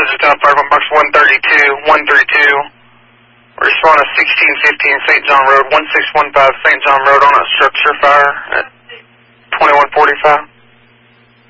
just got fired on box 132. We're responding to 1615 St. John Road, 1615 St. John Road on a structure fire at 2145.